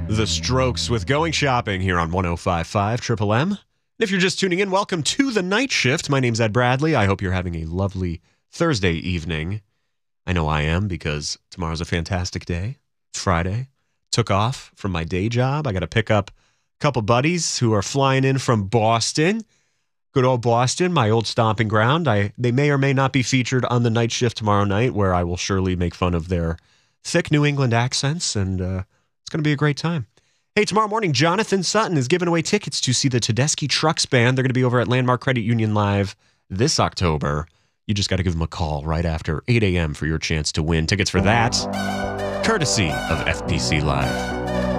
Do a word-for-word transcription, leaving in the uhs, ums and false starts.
The Strokes with Going Shopping here on one oh five point five Triple M. If you're just tuning in, welcome to the night shift. My name's Ed Bradley. I hope you're having a lovely Thursday evening. I know I am because tomorrow's a fantastic day. It's Friday. Took off from my day job. I got to pick up a couple buddies who are flying in from Boston. Good old Boston, my old stomping ground. I They may or may not be featured on the night shift tomorrow night, where I will surely make fun of their thick New England accents, and uh, it's going to be a great time. Hey, tomorrow morning, Jonathan Sutton is giving away tickets to see the Tedeschi Trucks Band. They're going to be over at Landmark Credit Union Live this October. You just got to give them a call right after eight a.m. for your chance to win tickets for that, courtesy of F P C Live.